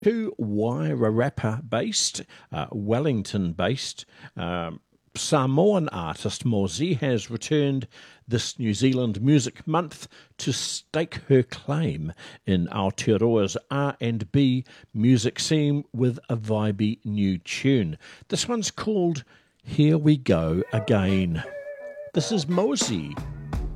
Two Wairarapa based, Wellington based, Samoan artist Mozi has returned this New Zealand Music Month to stake her claim in Aotearoa's R&B music scene with a vibey new tune. This one's called Here We Go Again. This is Mozi.